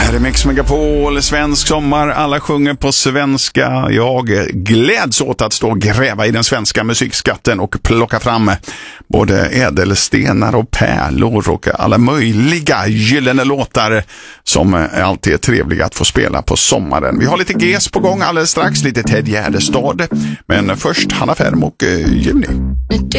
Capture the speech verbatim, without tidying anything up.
Här är Mix Megapol, svensk sommar, alla sjunger på svenska. Jag gläds åt att stå och gräva i den svenska musikskatten och plocka fram både ädelstenar och pärlor och alla möjliga gyllene låtar som alltid är trevliga att få spela på sommaren. Vi har lite G S på gång alldeles strax, lite Ted Gärdestad, men först Hanna Färm och Juni.